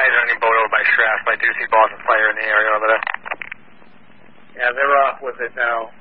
eyes on any boat over by Shraft, but I do see balls of fire in the area over there. Yeah, they're off with it now.